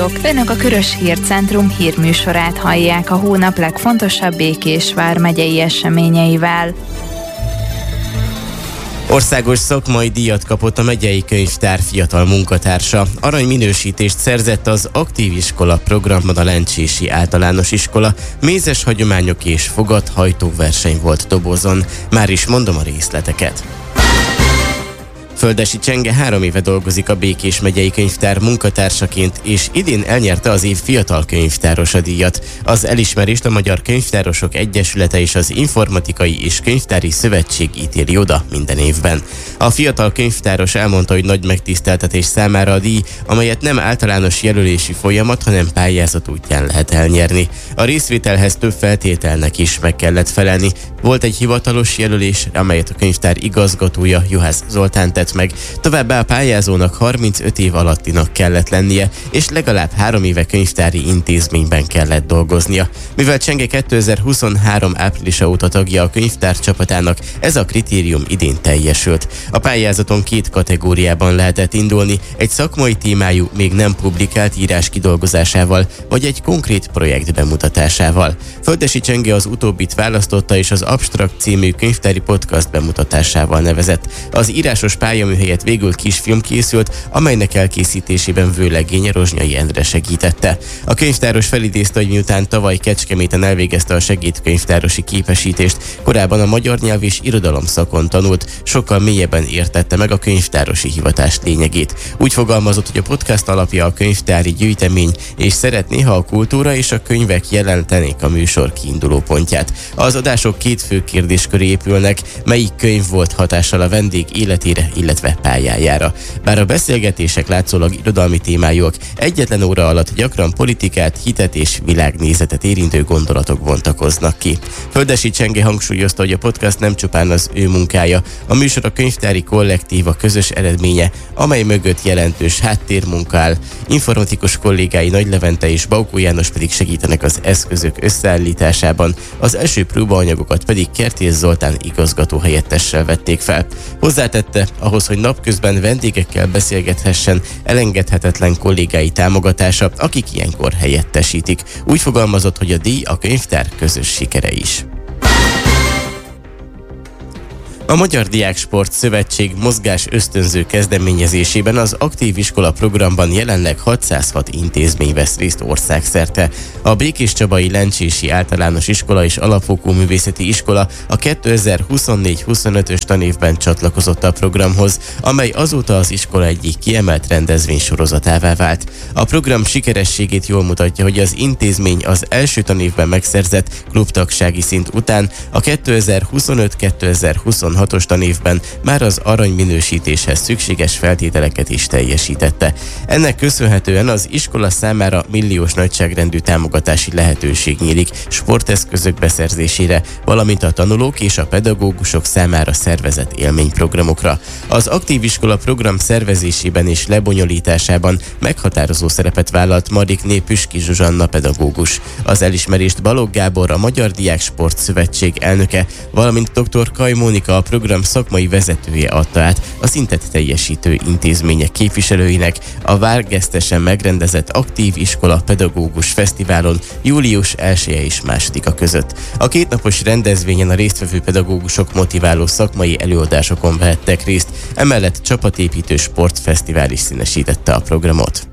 Önök a Körös Hírcentrum hírműsorát hallják a hónap legfontosabb Békés vármegyei eseményeivel. Országos szakmai díjat kapott a megyei könyvtár fiatal munkatársa. Aranyminősítést szerzett az Aktív Iskola programban a Lencsési Általános Iskola. Mézes hagyományok és fogadhajtó verseny volt dobozon. Már is mondom a részleteket. Földessy Csenge 3 éve dolgozik a Békés megyei könyvtár munkatársaként, és idén elnyerte az év fiatal könyvtárosa díjat. Az elismerést a Magyar Könyvtárosok Egyesülete és az Informatikai és Könyvtári Szövetség ítéli oda minden évben. A fiatal könyvtáros elmondta, hogy nagy megtiszteltetés számára a díj, amelyet nem általános jelölési folyamat, hanem pályázat útján lehet elnyerni. A részvételhez több feltételnek is meg kellett felelni. Volt egy hivatalos jelölés, amelyet a könyvtár igazgatója, Juhász Zoltán tett meg. Továbbá a pályázónak 35 év alattinak kellett lennie, és legalább 3 éve könyvtári intézményben kellett dolgoznia. Mivel Csenge 2023 áprilisa óta tagja a könyvtár csapatának, ez a kritérium idén teljesült. A pályázaton 2 kategóriában lehetett indulni, egy szakmai témájú, még nem publikált írás kidolgozásával, vagy egy konkrét projekt bemutatásával. Földessy Csenge az utóbbit választotta, és az Abstrakt című könyvtári podcast bemutatásával nevezett. Az írásos pályamű helyett végül kisfilm készült, amelynek elkészítésében vőlegénye Rozsnyai Endre segítette. A könyvtáros felidézte, hogy miután tavaly Kecskeméten elvégezte a segédkönyvtárosi képesítést, korábban a magyar nyelv és irodalom szakon tanult, sokkal mélyebben értette meg a könyvtárosi hivatás lényegét. Úgy fogalmazott, hogy a podcast alapja a könyvtári gyűjtemény, és szeretné, ha a kultúra és a könyvek jelentenék a műsor kiinduló pontját. Az adások 2 fő kérdésköré épülnek: melyik könyv volt hatással a vendég életére, illetve pályájára. Bár a beszélgetések látszólag irodalmi témájúak, egyetlen óra alatt gyakran politikát, hitet és világnézetet érintő gondolatok bontakoznak ki. Földessy Csenge hangsúlyozta, hogy a podcast nem csupán az ő munkája, a műsor a könyvtári kollektíva közös eredménye, amely mögött jelentős háttérmunka áll. Informatikus kollégái Nagy Levente és Baukó János pedig segítenek az eszközök összeállításában, az első próbaanyagokat pedig Kertész Zoltán igazgató helyettessel vették fel. Hozzátette, ahhoz, hogy napközben vendégekkel beszélgethessen, elengedhetetlen kollégái támogatása, akik ilyenkor helyettesítik. Úgy fogalmazott, hogy a díj a könyvtár közös sikere is. A Magyar Diáksport Szövetség mozgás ösztönző kezdeményezésében az Aktív Iskola programban jelenleg 606 intézmény vesz részt országszerte. A Békéscsabai Lencsési Általános Iskola és Alapfokú Művészeti Iskola a 2024-25-ös tanévben csatlakozott a programhoz, amely azóta az iskola egyik kiemelt rendezvénysorozatává vált. A program sikerességét jól mutatja, hogy az intézmény az első tanévben megszerzett klubtagsági szint után a 2025-2026 2026-os tanévben már az aranyminősítéshez szükséges feltételeket is teljesítette. Ennek köszönhetően az iskola számára milliós nagyságrendű támogatási lehetőség nyílik sporteszközök beszerzésére, valamint a tanulók és a pedagógusok számára szervezett élményprogramokra. Az Aktív Iskola program szervezésében és lebonyolításában meghatározó szerepet vállalt Marikné Püski Zsuzsanna pedagógus. Az elismerést Balogh Gábor, a Magyar Diáksport Szövetség elnöke, valamint dr. Kaj Mónika, a program szakmai vezetője adta át a szintet teljesítő intézmények képviselőinek a Várgesztesen megrendezett Aktív Iskola Pedagógus Fesztiválon július 1-e és 2-a között. A kétnapos rendezvényen a résztvevő pedagógusok motiváló szakmai előadásokon vehettek részt, emellett csapatépítő sportfesztivál is színesítette a programot.